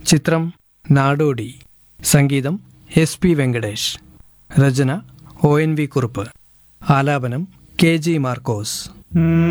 ചിത്രം നാടോടി. സംഗീതം SP വെങ്കടേഷ്. രചന ONV കുറുപ്പ്. ആലാപനം KG മാർക്കോസ്.